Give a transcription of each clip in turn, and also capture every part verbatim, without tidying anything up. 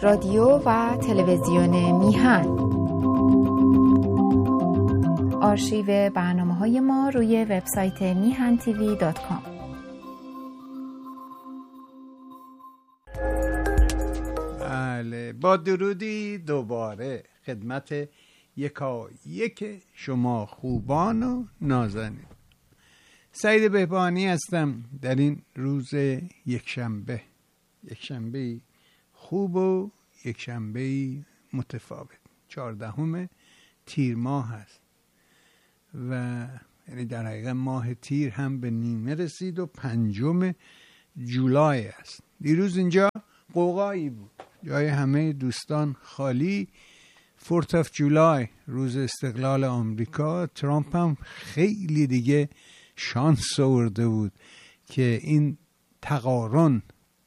رادیو و تلویزیون میهن. آرشیو برنامه‌های ما روی وبسایت میهن تیوی دات کام. بله، با درودی دوباره خدمت یکا یک شما خوبان و نازنین. سعید بهبانی هستم در این روز یکشنبه. یکشنبه خوب و یکشنبه متفاوت. چهاردهم تیر ماه هست و یعنی در حقیقت ماه تیر هم به نیمه رسید و پنجم جولای است. دیروز اینجا قوقایی بود، جای همه دوستان خالی. فورت آف جولای، روز استقلال آمریکا. ترامپ هم خیلی دیگه شانس آورده بود که این تقارن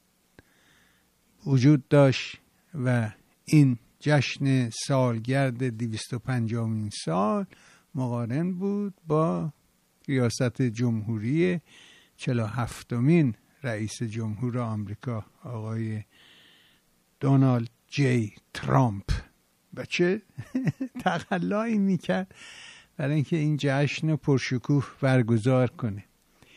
وجود داشت و این جشن سالگرد دویست و پنجمین سال مقارن بود با ریاست جمهوری چهل و هفتمین رئیس جمهور آمریکا آقای دونالد جی ترامپ. بچه تقلایی میکرد برای اینکه این جشن پرشکوه برگزار کنه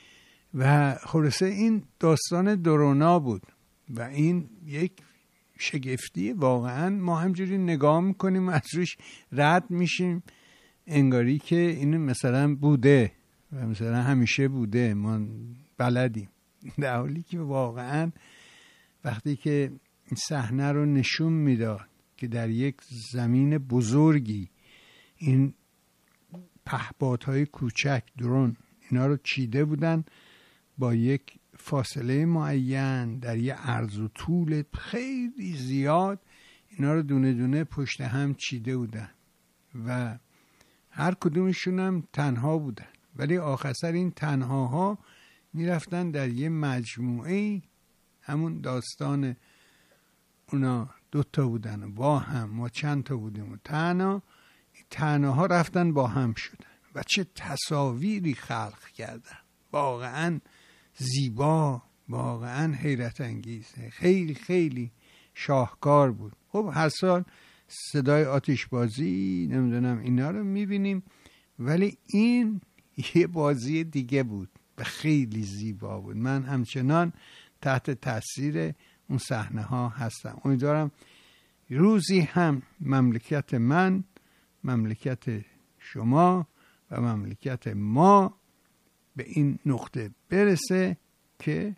و خلاصه این داستان درونا بود و این یک شگفتی. واقعا ما همجوری نگاه میکنیم از روش رد میشیم انگاری که این مثلا بوده و مثلا همیشه بوده، ما بلدیم، در حالی که واقعا وقتی که این صحنه رو نشون میداد که در یک زمین بزرگی این پهپادهای کوچک درون اینا رو چیده بودن با یک فاصله معین در یک عرض و طول خیلی زیاد، اینا رو دونه دونه پشت هم چیده بودن و هر کدومشون هم تنها بودن، ولی آخر سر این تنهاها میرفتن در یه مجموعه. همون داستان اونا دوتا بودن و با هم، ما چند تا بودیم و تنها، تنها رفتن با هم شدن و چه تصاویری خلق کردن. واقعا زیبا، واقعا حیرت انگیز، خیلی خیلی شاهکار بود. خب هر سال صدای آتشبازی نمیدونم اینا رو میبینیم، ولی این یه بازی دیگه بود و خیلی زیبا بود. من همچنان تحت تاثیر اون صحنه ها هستم. امیدوارم روزی هم مملکت من، مملکت شما و مملکت ما به این نقطه برسه که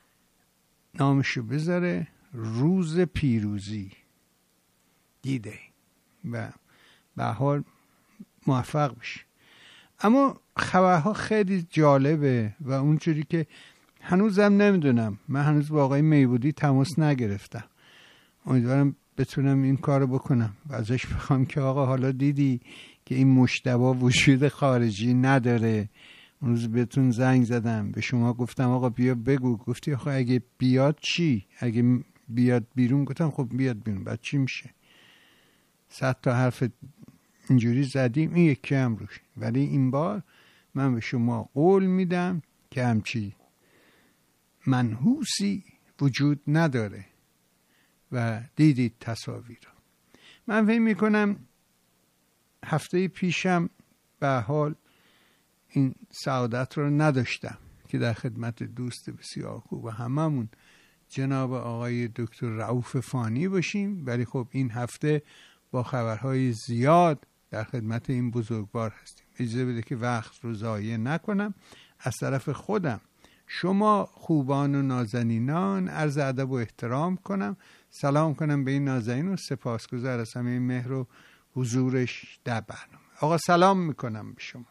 نامشو بذاره روز پیروزی دیده و به حال موفق بشه. اما خبرها خیلی جالبه و اونجوری که هنوزم نمیدونم، من هنوز با آقای میبودی تماس نگرفتم. امیدوارم بتونم این کارو بکنم و ازش بخوام که آقا حالا دیدی که این مجتبی وجود خارجی نداره. اون روز بهتون زنگ زدم، به شما گفتم آقا بیا بگو. گفتی آخه اگه بیاد چی؟ اگه بیاد بیرون؟ گفتم خب بیاد بیرون، بعد چی میشه؟ صد تا حرف اینجوری زدیم، این یکی هم روش. ولی این بار من به شما قول میدم که همچی منحوسی وجود نداره و دیدید تصاویر رو. من فکر میکنم هفته پیشم به حال این سعادت رو نداشتم که در خدمت دوست بسیار خوب و هممون جناب آقای دکتر رؤوف فانی باشیم، ولی خب این هفته با خبرهای زیاد در خدمت این بزرگوار هستیم. اجازه بده که وقت رو ضایع نکنم. از طرف خودم شما خوبان و نازنینان عرض ادب و احترام کنم، سلام کنم به این نازنین و سپاسگزار از همه مهر و حضورش در برنامه. آقا سلام میکنم به شما.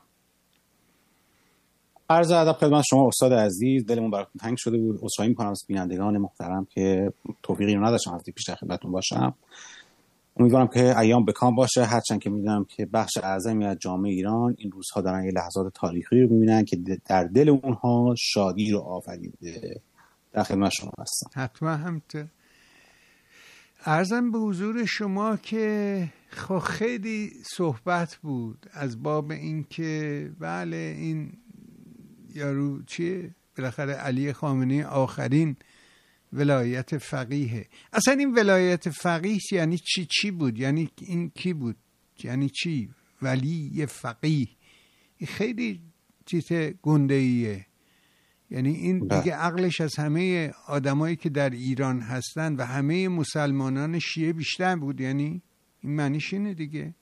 عرض ادب خدمت شما استاد عزیز، دلمون براتون تنگ شده بود. عذرخواهی میکنم از بینندگان محترم که توفیقی رو نداشتم هفته پیش در خدمتتون باشم. امیدوارم که ایام بکام باشه، هرچند که میدونم که بخش اعظمی از جامعه ایران این روزها دارن یه لحظات تاریخی رو میبینن که در دل اونها شادی رو آفریده. در خدمت شما هستم. حتما همینطور. عرضم به حضور شما که خب خیلی صحبت بود از باب این که بله این یارو چیه بالاخره علی خامنه‌ای آخرین ولایت فقیه. اصلا این ولایت فقیه یعنی چی چی بود؟ یعنی این کی بود؟ یعنی چی؟ ولی فقیه این خیلی چیز گنده‌ایه. یعنی این دیگه عقلش از همه آدمایی که در ایران هستن و همه مسلمانان شیعه بیشتر بود. یعنی این معنیش اینه دیگه.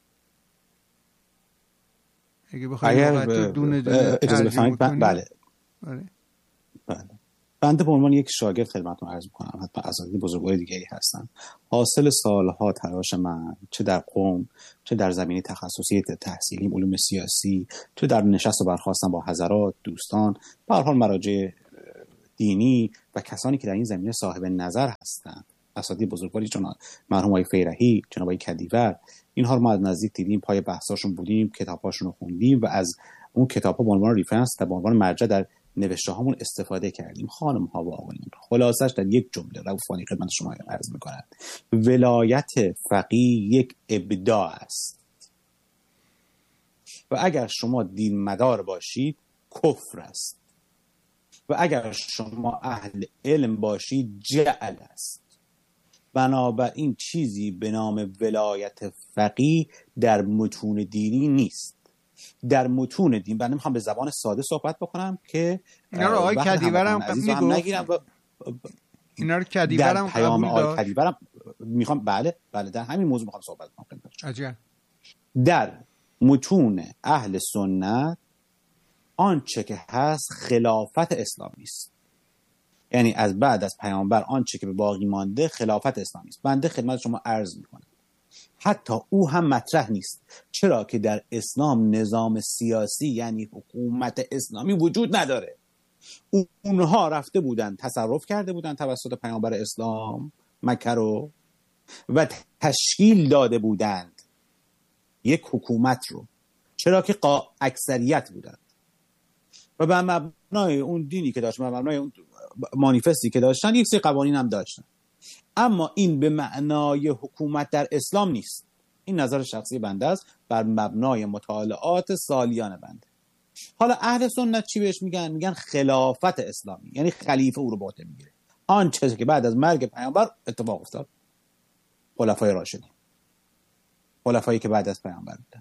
اگه بخواید اگر دونه دونه اجازه بفرمایید بله بله بله بنده به عنوان یک شاگرد خدمتتون عرض می‌کنم، حتی اساتید بزرگوار دیگری هستن. حاصل سالها تلاش من، چه در قم، چه در زمینه تخصصی تحصیلی علوم سیاسی، چه در نشست و برخاستن با حضرات دوستان، به هر حال مراجع دینی و کسانی که در این زمینه صاحب نظر هستند، اساتید بزرگواری چون مرحوم آقای فیرحی، جناب آقای کدیور، اینها رو ما از نزدیک دیدیم، پای بحثاشون بودیم، کتاب‌هاشون رو خوندیم و از اون کتاب‌ها به عنوان ریفرنس و به عنوان مرجع در نوشته هامون استفاده کردیم. خانم ها و آقایان، خلاصش در یک جمله روفانی خدمت شما عرض می‌کنند: ولایت فقیه یک ابداع است و اگر شما دین مدار باشید کفر است و اگر شما اهل علم باشید جعل است. بنابراین چیزی به نام ولایت فقیه در متون دینی نیست. در متون دین، من نمیخوام به زبان ساده صحبت بکنم که اینا رو آقای کدیورم میگم، اینا رو کدیورم پیام آقای کدیورم میخوام بله بله در همین موضوع میخوام صحبت کنم. عجب. در متون اهل سنت آنچه که هست خلافت اسلامی است، یعنی از بعد از پیامبر آنچه که به باقی مانده خلافت اسلامی است. بنده خدمت شما عرض میکنم حتی او هم مطرح نیست، چرا که در اسلام نظام سیاسی یعنی حکومت اسلامی وجود نداره. اونها رفته بودن تصرف کرده بودن توسط پیامبر اسلام مکه رو و تشکیل داده بودند یک حکومت رو، چرا که اکثریت بودند و به مبنای اون دینی که داشتن، به مبنای اون مانیفستی که داشتن، یک سری قوانین هم داشتن. اما این به معنای حکومت در اسلام نیست. این نظر شخصی بنده است بر مبنای مطالعات سالیان بنده. حالا اهل سنت چی بهش میگن؟ میگن خلافت اسلامی، یعنی خلیفه او رو به عهده میگیره. آنچه که بعد از مرگ پیامبر اتفاق افتاد، خلفای راشدین، خلفایی که بعد از پیامبر بودن.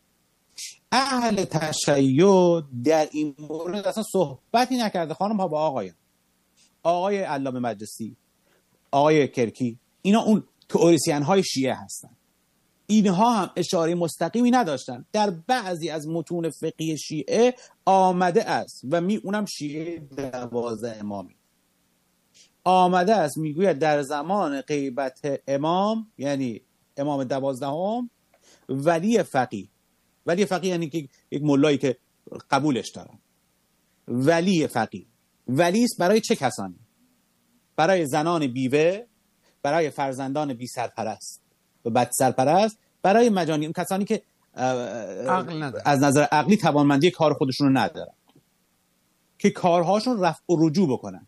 اهل تشیع در این مورد اصلا صحبتی نکرده. خانم ها با آقایان، آقای علامه مجلسی، آقای کرکی، اینا اون تئوریسین های شیعه هستن. اینها هم اشاره مستقیمی نداشتن. در بعضی از متون فقهی شیعه آمده است و می اونم شیعه دوازده امامی آمده است، میگوید در زمان غیبت امام، یعنی امام دوازدهم، ولی فقیه، ولی فقیه یعنی که یک ملایی که قبولش دارن، ولی فقیه، ولی است برای چه کسانی؟ برای زنان بیوه، برای فرزندان بی سرپرست و بد سرپرست، برای مجانین، کسانی که از نظر عقلی توانمندی کار خودشون رو ندارن، که کارهاشون رفع و رجوع بکنن.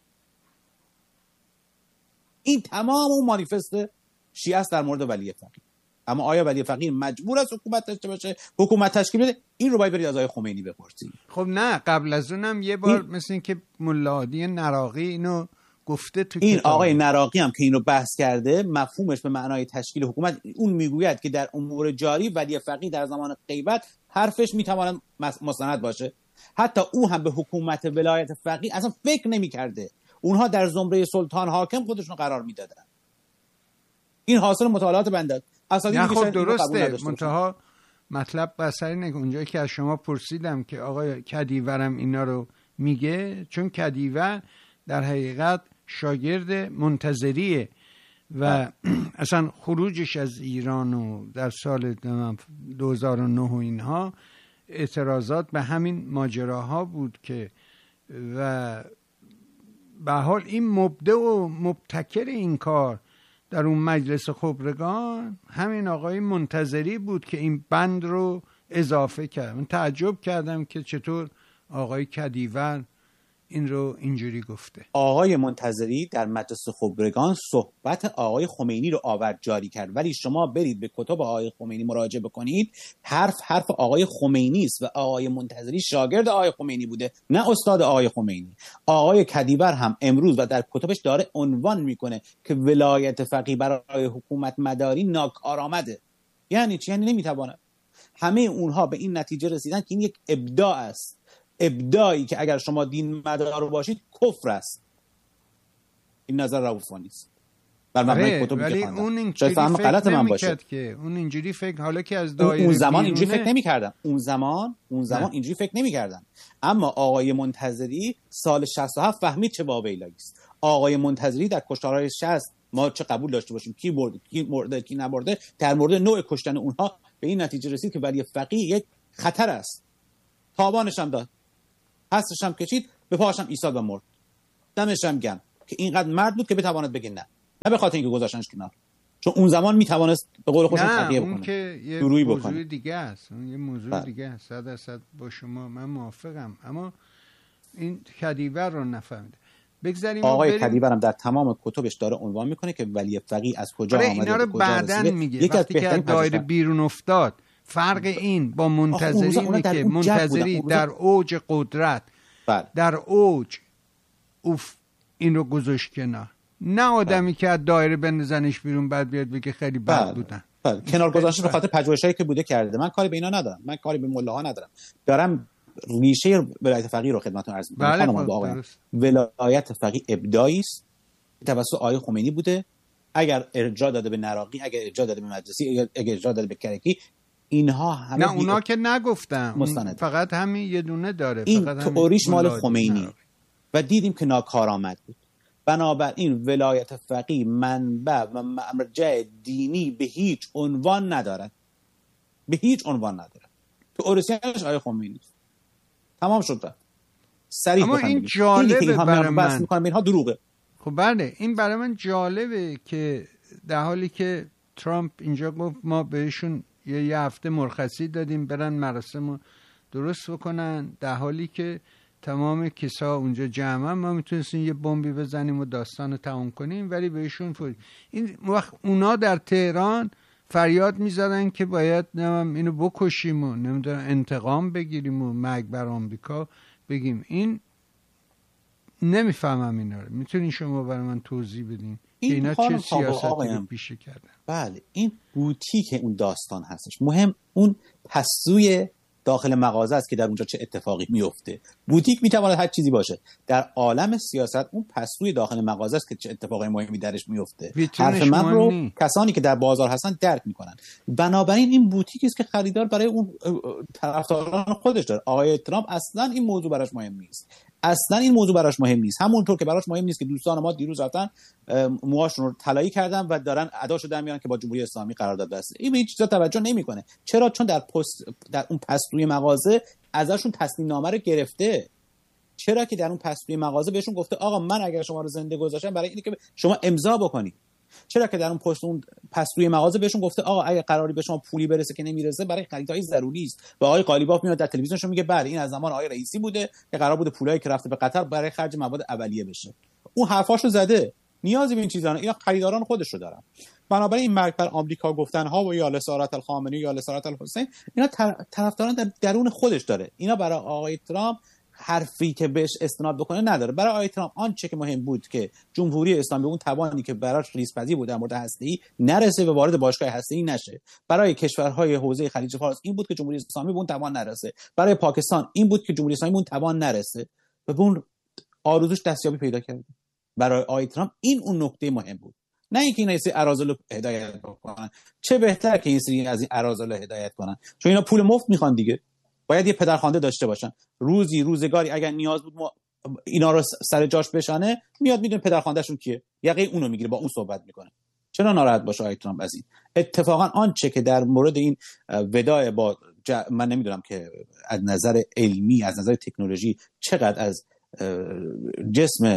این تمام اون مانیفست شیعه است در مورد ولی فقیه. اما آیا ولی فقیه مجبور است حکومت داشته باشه، حکومت تشکیل بده؟ این رو باید برید از آقای خمینی بپرسید. خب نه، قبل از اونم یه بار این... مثل این که ملا عادی نراقی اینو گفته تو این کتاب. آقای نراقی هم که اینو بحث کرده، مفهومش به معنای تشکیل حکومت، اون میگوید که در امور جاری ولی فقیه در زمان غیبت حرفش میتواند مستند باشه. حتی او هم به حکومت ولایت فقیه اصلا فکر نمیکرده. اونها در زمره سلطان حاکم خودشون قرار میدادن. این حاصل مطالعات بنده است. نه خب درسته، منتها مطلب بسر اینه که اونجایی که از شما پرسیدم که آقای کدیورم اینا رو میگه، چون کدیور در حقیقت شاگرد منتظریه و اصلا خروجش از ایران و در سال دو هزار و نه و اینها اعتراضات به همین ماجراها بود که و به حال این مبدع و مبتکر این کار در اون مجلس خبرگان همین آقای منتظری بود که این بند رو اضافه کرد. من تعجب کردم که چطور آقای کدیور این رو اینجوری گفته. آقای منتظری در مجلس خبرگان صحبت آقای خمینی رو آورد جاری کرد، ولی شما برید به کتب آقای خمینی مراجعه بکنید، حرف حرف آقای خمینی است و آقای منتظری شاگرد آقای خمینی بوده، نه استاد آقای خمینی. آقای کدیور هم امروز و در کتبش داره عنوان میکنه که ولایت فقیه برای حکومت مداری ناکارآمده. یعنی چی؟ یعنی نمیتواند. همه اونها به این نتیجه رسیدن که این یک ابداع است، ابداعی که اگر شما دین مدار رو باشید کفر است. این نظر رؤوفانی است بر مبنای کتبی ولی که خواندم. اون اینجوری فهم فکر غلط من باشه که اون اینجوری فکر، حالا که از دایره اون زمان بیرونه... اینجوری فکر نمی‌کردن. اون زمان اون زمان نه. اینجوری فکر نمی‌کردن. اما آقای منتظری سال شصت و هفت فهمید چه واویلایی است. آقای منتظری در کشتارهای شصت ما چه قبول داشته باشیم کی برد کی مرده کی نبرده، در مورد نوع کشتن اونها به این نتیجه رسید که ولی فقیه یک خطر است. تاوانش هم داد، هستش هم کشید، به پاهاش هم ایستاد و مرد. دمش هم گرم که اینقدر مرد بود که بتواند بگه نه، نه به خاطر اینکه گذاشتنش کنار، چون اون زمان میتوانست به قول خودش فقیه بکنه. اون که یه موضوع بکنه. دیگه است، اون یه موضوع بله. دیگه است. صد درصد با شما من موافقم، اما این کدیور رو نفهمیده. بگذاریم آقای کدیور هم در تمام کتبش داره عنوان میکنه که ولی فقیه از کجا آمده، اینا رو بعدن میگه وقتی که از دایره بیرون افتاد. فرق این با منتظری اینه که منتظری در اوج قدرت بله. در اوج اوف این رو گذاشت کنار، نه آدمی بله. که از دایره بندازنش بیرون بعد بیاد بگه خیلی بد بله. بودن بله. کنار گذاشتن به خاطر پژوهشایی که بوده کرده. من کاری به اینا ندارم، من کاری به ملاها ندارم، دارم ریشه ولایت فقیه رو خدمتتون عرض می‌کنم. بله خانم آقایان، ولایت فقیه ابداعی است توسط آقای خمینی بوده. اگر ارجاع داده به نراقی، اگر ارجاع داده به مجلسی، اگر ارجاع داده به کرکی، اینها همه نه اونا که نگفتم مستند. فقط همین یه دونه داره. این فقط تئوریش مال خمینی و دیدیم که ناکارآمد بود. بنابراین ولایت فقیه منبع و مرجع دینی به هیچ عنوان ندارد، به هیچ عنوان ندارد. تئوریسینش آقای خمینی است. تمام شد. صریح اما این جالبه برای من. بس می‌کنم اینها دروغه. خب بله، این برای من جالبه که در حالی که ترامپ اینجا گفت ما بهشون یه, یه هفته مرخصی دادیم برن مراسم درست بکنن، در حالی که تمام کسا اونجا جمعن، ما میتونستیم یه بمبی بزنیم و داستان رو تمام کنیم، ولی بهشون فوری. این وقت اونا در تهران فریاد میزدن که باید نمیم اینو بکشیم و نمیدونم انتقام بگیریم و مرگ بر آمریکا بگیم. این نمیفهمم اینا رو. میتونین شما برای من توضیح بدین که اینا چه سیاستی رو پیشه کردن؟ بله، این بوتیک اون داستان هستش. مهم اون پسوی داخل مغازه است که در اونجا چه اتفاقی میفته. بوتیک میتواند هر چیزی باشه. در عالم سیاست اون پسوی داخل مغازه است که چه اتفاقی مهمی درش میفته. حرف من رو نی. کسانی که در بازار هستن درک میکنن. بنابراین این بوتیکی است که خریدار برای اون طرفداران خودش داره. آقای ترامپ اصلا این موضوع براش مهم نیست. اصلا این موضوع براش مهم نیست. همونطور که براش مهم نیست که دوستان ما دیروز رفتن موهاشون رو طلایی کردن و دارن اداشو در میارن که با جمهوری اسلامی قرارداد بسته. این به هیچ چیزا توجه نمیکنه. چرا؟ چون در پست در اون پستوی مغازه ازشون تسلیم نامه رو گرفته. چرا که در اون پستوی مغازه بهشون گفته آقا من اگر شما رو زنده گذاشتم برای اینه که شما امضا بکنید. چرا که در اون پست اون پستوی مغازه بهشون گفته آقا اگه قراری به شما پولی برسه که نمیرسه برای خریدای ضروری است. و آقای قالیباف میاد در تلویزیونشون میگه بله این از زمان آقای رئیسی بوده که قرار بوده پولایی که رفته به قطر برای خرج مواد اولیه بشه. اون حرفاشو زده. نیازی به این چیزا اینا خریداران خودش رو دارن. بنابراین این مرگ بر آمریکا گفتن ها و یا لسارت الخامنه‌ای یا لسارت الحسین اینا طرفداران در درون خودش داره. اینا برای آقای ترامپ حرفی که بهش استناد بکنه نداره. برای آقای ترامپ آنچه که مهم بود که جمهوری اسلامی اون توانی که براش ریسپذیر بود در مورد هسته‌ای نرسه و وارد باشگاه هسته‌ای نشه. برای کشورهای حوزه خلیج فارس این بود که جمهوری اسلامی به اون توان نرسه. برای پاکستان این بود که جمهوری اسلامی به اون توان نرسه و به اون آرزوش دستیابی پیدا کرد. برای آقای ترامپ این اون نکته مهم بود. نه اینکه اینا سری اراذل رو هدایت بکنن. چه بهتر که این سری از این اراذل رو هدایت کنن، چون اینا پول مفت میخوان دیگه. باید یه پدرخوانده داشته باشن. روزی روزگاری اگر نیاز بود ما اینا رو سر جاش بشانه، میاد میدونه پدرخواندهشون کیه، یقه اونو میگیره، با اون صحبت میکنه. چرا ناراحت باشه آقای ترامپ از این؟ اتفاقا آنچه که در مورد این وداع با ج... من نمیدونم که از نظر علمی از نظر تکنولوژی چقدر از جسم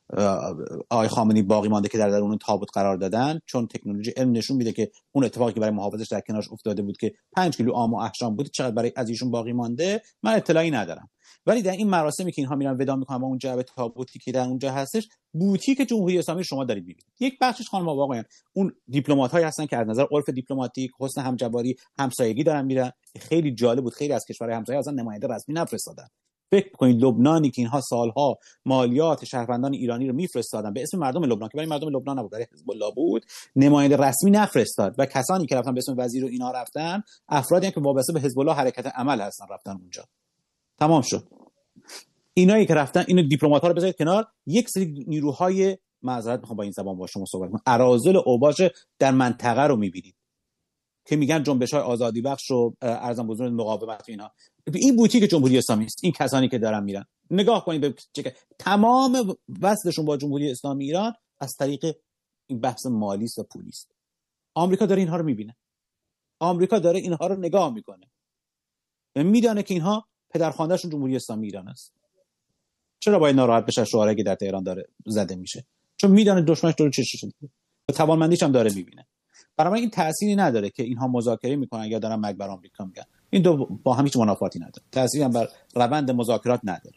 آقای خامنه‌ای باقی مانده که در درون تابوت قرار دادن، چون تکنولوژی علم نشون میده که اون اتفاقی که برای محافظش در کنارش افتاده بود که پنج کیلو آم و احشام بود، چقدر برای از ایشون باقی مانده من اطلاعی ندارم. ولی در این مراسمی که اینها میرن ودا میکنن با اون جعبه تابوتی که در اونجا هستش، بوتیک جمهوری اسلامی شما دارید میبینید. یک بخشش خانم و آقایان اون دیپلمات‌هایی هستن که از نظر عرف دیپلماتیک، حسن همجواری، همسایگی دارن میرن. خیلی جالب بود، خیلی از کشورهای همسایه اصلا نماینده رسمی نفرستادن. فکر کنید لبنانی که اینها سالها مالیات شهروندان ایرانی رو میفرستادن به اسم مردم لبنان، که برای مردم لبنان نبود، برای حزب الله بود، نماینده رسمی نفرستاد و کسانی که رفتن به اسم وزیر و اینا رفتن، افرادی که وابسته به حزب الله حرکت عمل هستن رفتن اونجا. تمام شد. اینایی که رفتن، اینو دیپلمات‌ها رو بذارید کنار، یک سری نیروهای، معذرت میخوام با این زبان با شما صحبت کنم، اراذل اوباش در منطقه رو میبینید که میگن جنبش‌های آزادی بخش و ارزم بزرگ مقاومت و اینا. این بوتیک جمهوری اسلامی است. این کسانی که دارن میرن، نگاه کنید به چه تمام وصلشون با جمهوری اسلامی ایران از طریق این بحث مالی است و پولی است. آمریکا داره اینها رو میبینه، آمریکا داره اینها رو نگاه میکنه و میدونه که اینها پدرخواندهشون جمهوری اسلامی ایران است. چرا باید ناراحت بشه شعاری که در تهران داره زده میشه؟ چون میدونه دشمنش دور چشش دیگه و توانمندیش هم داره میبینه. برای این تأثیری نداره که اینها مذاکره میکنن یا دارن مرگ بر آمریکا میگن. این دو با هم هیچ منافاتی نداره. تأثیری هم بر روند مذاکرات نداره.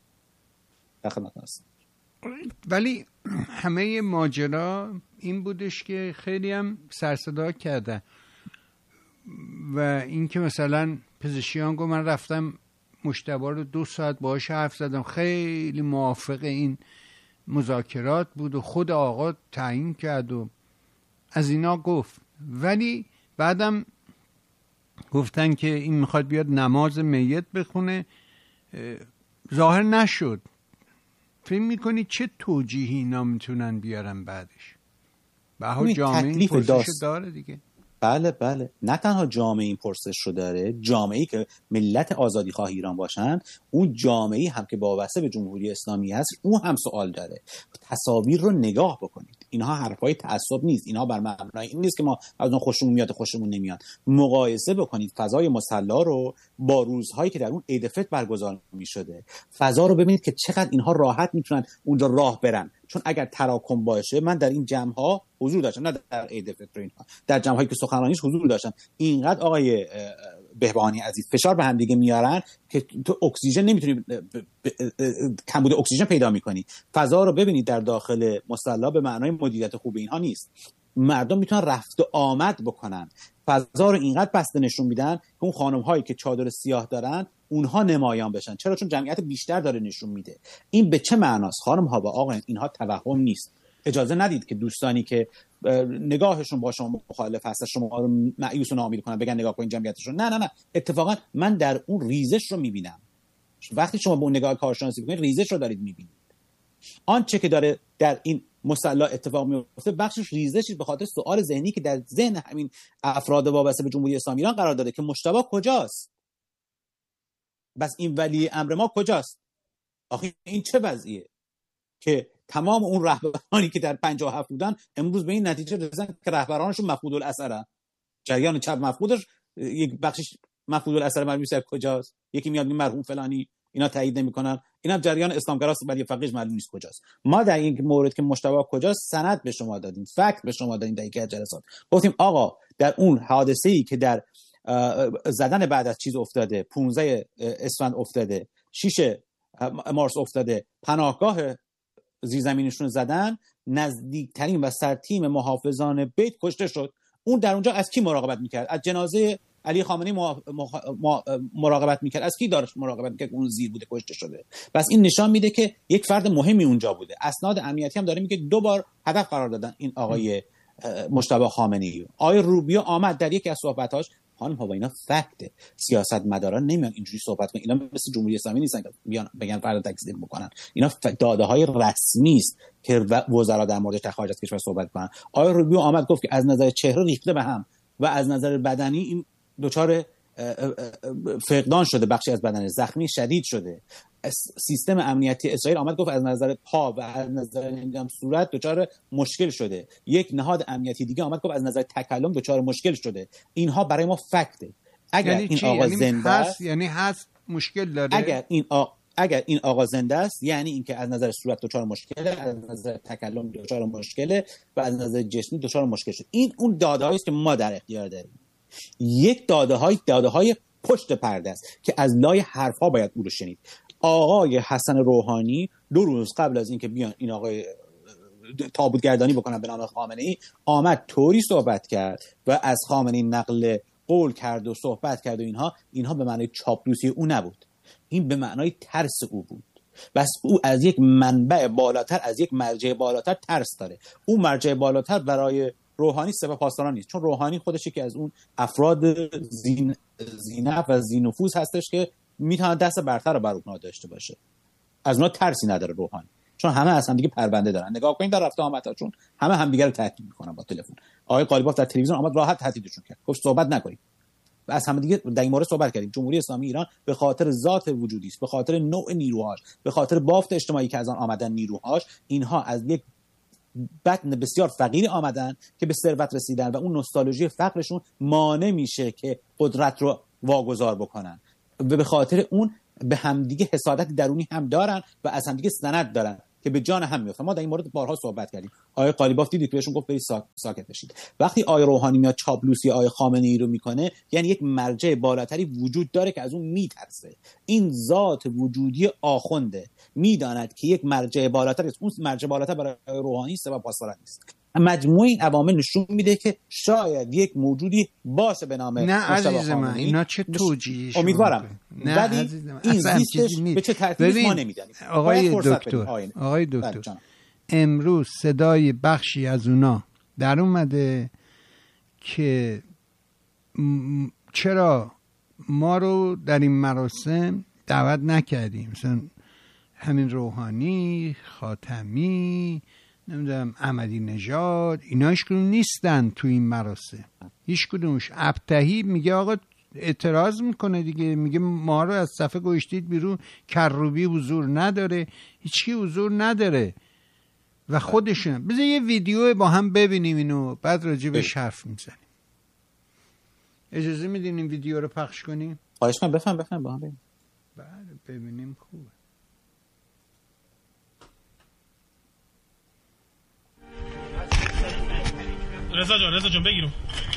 خدمت هستم. ولی همه ماجرا این بودش که خیلی هم سر صدا کردن و اینکه مثلا پزشکیان گفت من رفتم مجتبی رو دو ساعت باهاش حرف زدم، خیلی موافق این مذاکرات بود و خود آقا تعیین کرد و از اینا گفت. ولی بعدم گفتن که این میخواد بیاد نماز میت بخونه، ظاهر نشد. فکر میکنی چه توجیهی اینا میتونن بیارن بعدش؟ بها جامعه این پرسش داره دیگه. بله بله، نه تنها جامعه این پرسش رو داره، جامعه‌ای که ملت آزادی خواه ایران باشن، اون جامعه‌ای هم که وابسته به جمهوری اسلامی هست، اون هم سوال داره. تصاویر رو نگاه بکنید، اینها حرفای تعصب نیست، اینها بر مبنای این نیست که ما از اون خوشمون میاد خوشمون نمیاد. مقایسه بکنید فضای مصلی رو با روزهایی که در اون عید فطر برگزار میشده، فضا رو ببینید که چقدر اینها راحت میتونن اونجا راه برن. چون اگر تراکم باشه، من در این جمع ها حضور داشتم، نه در عید فطر اینها، در جمع هایی که سخنرانیش حضور داشتم، اینقدر آقای بهبهانی عزیز فشار به هم دیگه میارن که تو اکسیژن نمیتونی، کمبود اکسیژن پیدا میکنی. فضا رو ببینید در داخل مصلی به معنای مدیریت خوب اینها نیست. مردم میتونن رفت و آمد بکنن. فضا رو اینقدر بسته نشون میدن که اون خانم هایی که چادر سیاه دارن اونها نمایان بشن. چرا؟ چون جمعیت بیشتر داره نشون میده. این به چه معناست خانم ها و آقایان؟ اینها توهم نیست. اجازه ندید که دوستانی که نگاهشون با شما مخالف هست شما رو مایوس و ناامید کنن، بگن نگاه کن جمعیتشون. نه نه نه، اتفاقا من در اون ریزش رو میبینم. وقتی شما با اون نگاه کارشناسی میکنید، ریزش رو دارید میبینید. آنچه که داره در این مصلی اتفاق میفته بخشش ریزشی به خاطر سوال ذهنی که در ذهن همین افراد وابسته به جمهوری اسلامی ایران قرار داره که مجتبی کجاست؟ بس این ولی امر ما کجاست؟ آخه این چه وضعیه که تمام اون رهبرانی که در پنجاه و هفت بودن امروز به این نتیجه رسیدن که رهبرانشون مفقود الاثرن. جریان چپ مفقودش، یک بخشش مفقود الاثر، معلوم نیست کجاست. یکی میاد میگه مرحوم فلانی، اینا تایید نمیکنن. اینا جریان اسلامگراست ولی فقیهش معلوم نیست کجاست. ما در این مورد که مجتبی کجاست سند به شما دادیم، فکت به شما دادیم. در یک از جلسات گفتیم آقا در اون حادثه‌ای که در زدن بعد از چیز افتاده، پانزده اسفند افتاده، شش مارس افتاده، پناهگاه زیرزمینیشون زدن، نزدیکترین و سرتیم محافظان بیت کشته شد. اون در اونجا از کی مراقبت میکرد؟ از جنازه علی خامنه‌ای مراقبت میکرد. از کی داشت مراقبت میکرد؟ اون زیر بوده کشته شده. پس این نشان میده که یک فرد مهمی اونجا بوده. اسناد امنیتی هم داره میگه دو بار هدف قرار دادن این آقای مجتبی خامنه‌ای. آقای روبیو آمد در یکی از صحبتاش، خانم ها با اینا فکته، سیاستمداران نمیان اینجوری صحبت کنن، اینا مثل جمهوری اسلامی نیستن که بیان بگن فردا تکذیب بکنن. اینا داده های رسمی است که وزرا در موردش در خارج از کشور صحبت کنن. آقای روبیو آمد گفت که از نظر چهره ریخته به هم و از نظر بدنی این دچار فقدان شده، بخشی از بدن زخمی شدید شده. سیستم امنیتی اسرائیل آمد گفت از نظر پا و از نظر نمیدونم صورت دچار مشکل شده. یک نهاد امنیتی دیگه آمد گفت از نظر تکلم دچار مشکل شده. اینها برای ما فکته. اگر یعنی این چی؟ آقا یعنی زنده هست، یعنی هست مشکل داره. اگر این آقا اگر این آقا زنده است یعنی اینکه از نظر صورت دچار مشکله، از نظر تکلم دچار مشکله و از نظر جسمی دچار مشکل شد. این اون داده‌هایی است که ما در اختیار داریم. یک داده‌های داده‌های پشت پرده است که از لای حرف‌ها باید او رو شنید. آقای حسن روحانی دو روز قبل از اینکه بیان این آقای تابوتگردانی بکنن به نام خامنه‌ای، آمد طوری صحبت کرد و از خامنه‌ای نقل قول کرد و صحبت کرد و اینها اینها به معنای چاپلوسی او نبود، این به معنای ترس او بود. بس او از یک منبع بالاتر، از یک مرجع بالاتر ترس داره. او مرجع بالاتر برای روحانی سپهپاسداران نیست، چون روحانی خودش یکی از اون افراد زین زینف و زینفوذ هستش که میتونه دست برتر رو بر اونها داشته باشه. از اونها ترسی نداره روحانی، چون همه از هم دیگه پرونده دارن. نگاه کنید در رفته آمدشون، همه همدیگه رو تهدید میکنن با تلفن. آقای قالیباف در تلویزیون آمد راحت تهدیدشون کرد، گفت صحبت نکنید. و از هم دیگه در این مورد صحبت کردیم. جمهوری اسلامی ایران به خاطر ذات وجودی است، به خاطر نوع نیروهاش، به خاطر بافت اجتماعی که از آن آمدن نیروهاش، اینها از یک بطن بسیار فقیر آمدن که به ثروت رسیدن و اون نوستالژی فقرشون مانع میشه که قدرت رو واگذار بکنن و به خاطر اون به همدیگه حسادت درونی هم دارن و از همدیگه سند دارن که به جان هم میافتن. ما در این مورد بارها صحبت کردیم. آقای قالیباف دیدید که بهشون گفت برید ساکت بشید. وقتی آقای روحانی میاد چاپلوسی آقای خامنه‌ای رو میکنه، یعنی یک مرجع بالاتری وجود داره که از اون میترسه. این ذات وجودی آخونده میداند که یک مرجع بالاتر است. اون مرجع بالاتر برای روحانی سپهپاسداران است. مجموع این عوامل نشون میده که شاید یک موجودی باشه به نام نه عزیز من، اینا چه توجیهی؟ امیدوارم. ولی این زیستش به چه ترتیبی ما نمیدانیم. آقای دکتر آقای دکتر امروز صدای بخشی از اونا در اومده که چرا ما رو در این مراسم دعوت نکردیم، مثلا همین روحانی، خاتمی، نمیدونم احمدی نژاد، اینا هیچ کدوم نیستن تو این مراسم، هیچ کدومش. ابتهی میگه آقا اعتراض میکنه دیگه، میگه ما رو از صفحه گوشتید بیرون، کروبی حضور نداره، هیچکی حضور نداره و خودشون. بذار یه ویدیو با هم ببینیم اینو، بعد راجع بهش حرف میزنیم. اجازه میدین این ویدیو رو پخش کنیم؟ خواهش من بفهم بفهم با هم ببینیم. بله ببینیم خوبه. رضا جان رضا جان بگیرم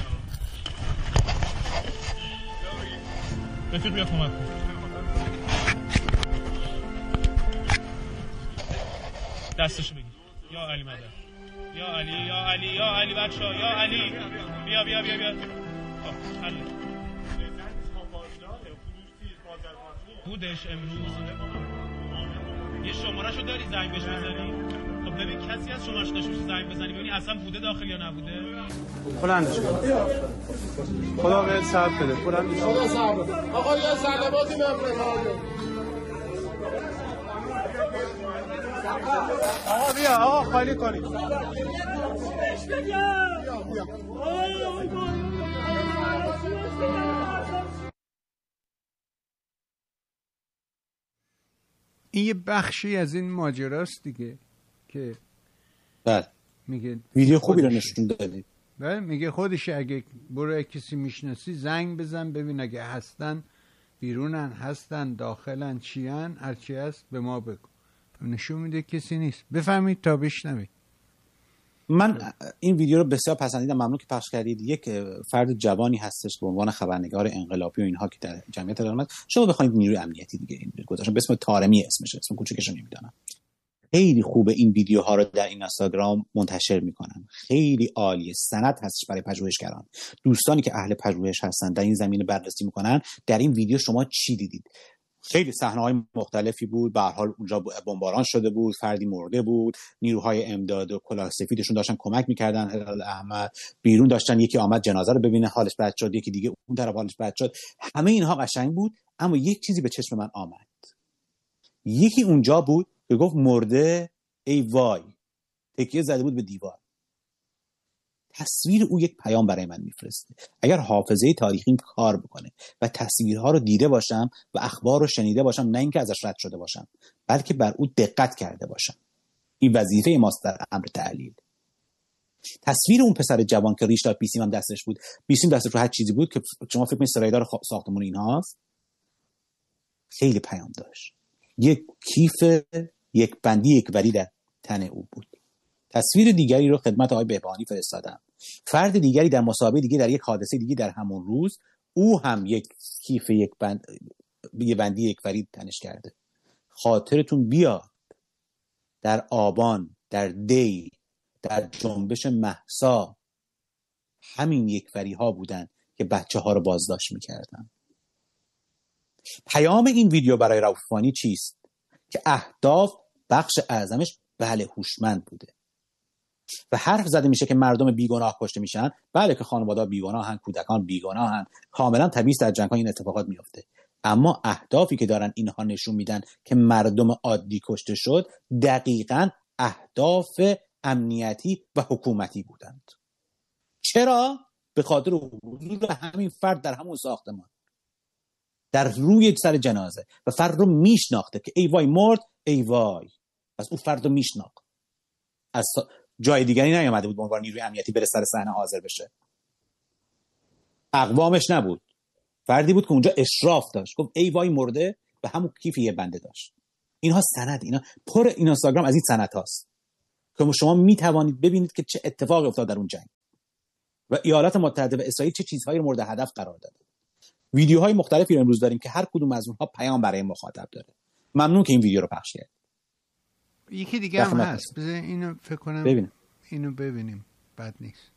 رفیق بیا کمک کن. دستشو بگیر. یا علی مدد، یا علی یا علی یا علی بچه ها، یا علی بیا بیا بیا بیا. خب حل بودش امروز. یه شمارهشو داری زنگ بهش بزنی؟ خب ببین کسی از شمارهش داشته باشه زنگ بزنی ببینی اصلا بوده داخل یا نبوده. بلندش کن. خدا بهت صبر بده. بلندش کن. خدا صبر بده. آقا یه سلاماتی بفرست. آقا بیا آقا خالی کنید. این یه بخشی از این ماجراست دیگه که بله میگه ویدیو خوبی رو نشون دادید. بله میگه خودش اگه برو کسی میشناسی زنگ بزن ببین اگه هستن بیرونن، هستن داخلن، چیان، هرچی هست به ما بگو. نشون میده کسی نیست. بفهمید تا بشنوید. من این ویدیو رو بسیار پسندیدم، ممنون که پخش کردید. یک فرد جوانی هستش به عنوان خبرنگار انقلابی و اینها که در جمعیت درآمد. شما بخواید نیروی امنیتی دیگه این گذاشتن به اسم طارمی، اسمش اسم کوچیکش نمیدونم. خیلی خوبه این ویدیوها رو در این اینستاگرام منتشر میکنن، خیلی عالیه، سند هستش برای پژوهشگران. دوستانی که اهل پژوهش هستن در این زمینه بررسی میکنن. در این ویدیو شما چی دیدید؟ خیلی صحنه‌های مختلفی بود. به هر حال اونجا بمباران شده بود، فردی مرده بود، نیروهای امداد و کلاه سفیدشون داشتن کمک میکردن هلال احمد، بیرون داشتن، یکی آمد جنازه رو ببینه حالش بد شد، یکی دیگه اون طرف حالش بد شد. همه اینها قشنگ بود، اما یک چیزی به چشم من آمد. یکی اونجا بود که گفت مرده ای وای، تکیه زده بود به دیوار. تصویر او یک پیام برای من میفرسته. اگر حافظه تاریخیم کار بکنه و تصویرها رو دیده باشم و اخبار رو شنیده باشم، نه اینکه ازش رد شده باشم، بلکه بر او دقت کرده باشم، این وظیفه ماست در امر تحلیل. تصویر اون پسر جوان که ریش داد، بیسیم هم دستش بود، بیسیم دستش رو هر چیزی بود که شما فکر کنید سرایدار ساختمون اینهاست، خیلی پیام داشت. یک کیف یک بندی یک وری در تن او بود. تصویر دیگری رو خدمت آقای بهبهانی فرستادم. فرد دیگری در مسابقه دیگه، در یک حادثه دیگه در همون روز، او هم یک کیف یک بند یک بندی یک وری تنش کرده. خاطرتون بیاد در آبان، در دی، در جنبش مهسا همین یک وری ها بودن که بچه ها رو بازداشت میکردن. پیام این ویدیو برای رؤوف عفانی چیست؟ که اهداف بخش اعظمش بله هوشمند بوده و حرف زده میشه که مردم بیگناه کشته میشن. بله که خانواده‌ها بیگناهن، کودکان بیگناهن، کاملا طبیعی است در جنگ‌ها این اتفاقات میفته. اما اهدافی که دارن اینها نشون میدن که مردم عادی کشته شد دقیقاً اهداف امنیتی و حکومتی بودند. چرا؟ به خاطر حضور همین فرد در همون ساختمان، در روی سر جنازه، و فرد رو میشناخته که ای وای مرد، ای وای. پس اون فرد رو میشناخت. از جای دیگری نیامده بود به عنوان نیروی امنیتی بره سر صحنه حاضر بشه. اقوامش نبود. فردی بود که اونجا اشراف داشت، گفت ای وای مرده، به همون کیف یه بنده داشت. اینها سند، اینا پر این اینستاگرام از این سند هاست که شما میتوانید ببینید که چه اتفاقی افتاد در اون جنگ و ایالات متحده و اسرائیل چه چیزهایی رو مورد هدف قرار داده. ویدیوهای مختلفی رو امروز داریم که هر کدوم از اونها پیام برای مخاطب داره. ممنون که این ویدیو رو پخش کردید. یکی دیگه هم هست، بذار اینو فکر کنم ببینیم. اینو ببینیم، بد نیست.